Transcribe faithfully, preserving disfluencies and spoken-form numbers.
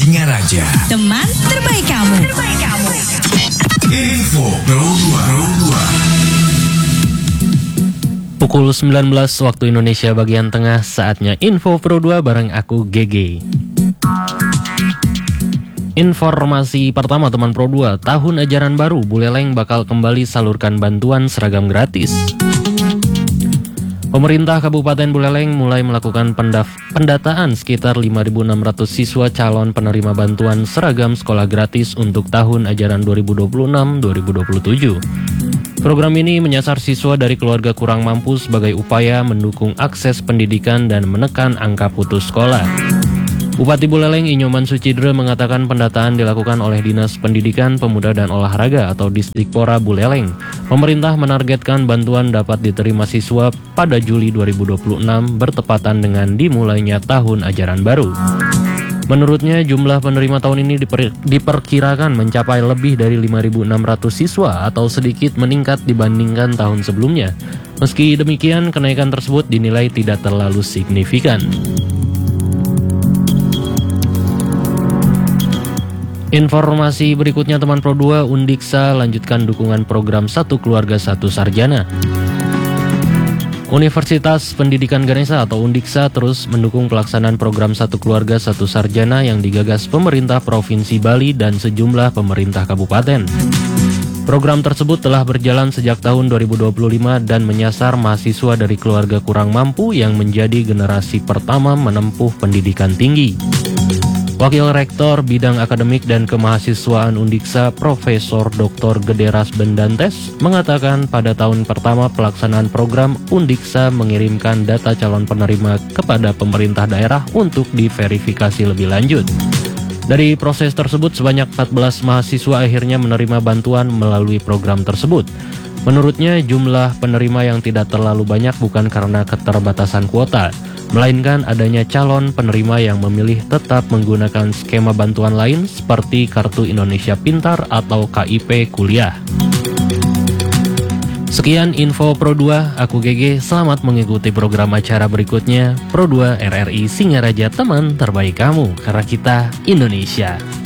Singaraja, teman terbaik kamu. Terbaik kamu. Info Pro dua. Pukul sembilan belas waktu Indonesia bagian tengah, saatnya Info Pro dua bareng aku G G. Informasi pertama teman Pro dua, tahun ajaran baru Buleleng bakal kembali salurkan bantuan seragam gratis. Pemerintah Kabupaten Buleleng mulai melakukan pendaf- pendataan sekitar lima ribu enam ratus siswa calon penerima bantuan seragam sekolah gratis untuk tahun ajaran dua ribu dua puluh enam dua ribu dua puluh tujuh. Program ini menyasar siswa dari keluarga kurang mampu sebagai upaya mendukung akses pendidikan dan menekan angka putus sekolah. Bupati Buleleng Inyoman Sucidre mengatakan pendataan dilakukan oleh Dinas Pendidikan, Pemuda dan Olahraga atau Disdikpora Buleleng. Pemerintah menargetkan bantuan dapat diterima siswa pada Juli dua ribu dua puluh enam bertepatan dengan dimulainya tahun ajaran baru. Menurutnya jumlah penerima tahun ini diper, diperkirakan mencapai lebih dari lima ribu enam ratus siswa atau sedikit meningkat dibandingkan tahun sebelumnya. Meski demikian, kenaikan tersebut dinilai tidak terlalu signifikan. Informasi berikutnya teman Pro dua, Undiksa lanjutkan dukungan program Satu Keluarga Satu Sarjana. Universitas Pendidikan Ganesha atau Undiksa terus mendukung pelaksanaan program Satu Keluarga Satu Sarjana yang digagas pemerintah Provinsi Bali dan sejumlah pemerintah kabupaten. Program tersebut telah berjalan sejak tahun dua ribu dua puluh lima dan menyasar mahasiswa dari keluarga kurang mampu yang menjadi generasi pertama menempuh pendidikan tinggi. Wakil Rektor Bidang Akademik dan Kemahasiswaan Undiksa, Profesor Doktor Gederas Bendantes, mengatakan pada tahun pertama pelaksanaan program, Undiksa mengirimkan data calon penerima kepada pemerintah daerah untuk diverifikasi lebih lanjut. Dari proses tersebut, sebanyak empat belas mahasiswa akhirnya menerima bantuan melalui program tersebut. Menurutnya, jumlah penerima yang tidak terlalu banyak bukan karena keterbatasan kuota, melainkan adanya calon penerima yang memilih tetap menggunakan skema bantuan lain seperti Kartu Indonesia Pintar atau K I P kuliah. Sekian Info Pro dua, aku G G, selamat mengikuti program acara berikutnya. Pro dua R R I Singaraja, teman terbaik kamu, karena kita Indonesia.